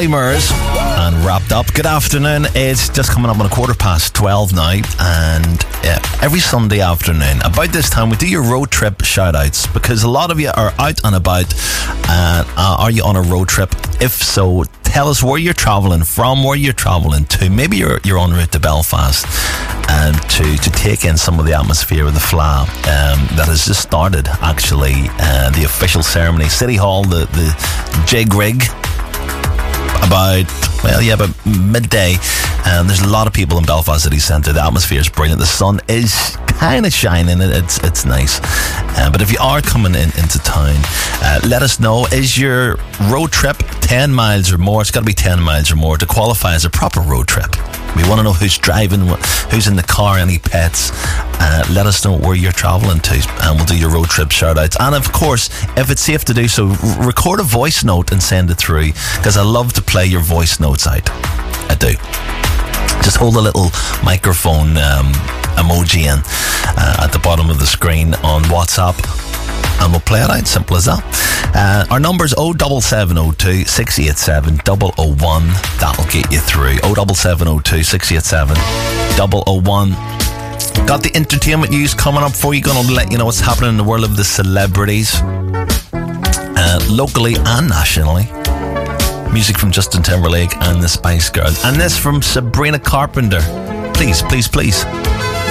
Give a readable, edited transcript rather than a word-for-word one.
Ballymers and Wrapped Up. Good afternoon. It's just coming up on 12:15 now, and every Sunday afternoon about this time we do your road trip shout outs, because a lot of you are out and about. Are you on a road trip? If so, tell us where you're travelling from, where you're travelling to. Maybe you're en route to Belfast to take in some of the atmosphere of the Fleadh that has just started, actually. The official ceremony, City Hall, the jig rig, about midday. There's a lot of people in Belfast City Centre. The atmosphere is brilliant. The sun is kind of shining. It's nice. But if you are coming into town, let us know. Is your road trip 10 miles or more? It's got to be 10 miles or more to qualify as a proper road trip. We want to know who's driving, who's in the car, any pets. Let us know where you're travelling to, and we'll do your road trip shout outs. And of course, if it's safe to do so, record a voice note and send it through, because I love to play your voice notes out. I do. Just hold a little microphone emoji in at the bottom of the screen on WhatsApp, and we'll play it out. Simple as that. Our number's 07702 687 001. That'll get you through. 07702 687 001. Got the entertainment news coming up for you. Going to let you know what's happening in the world of the celebrities, locally and nationally. Music from Justin Timberlake and the Spice Girls, and this from Sabrina Carpenter. Please, please, please.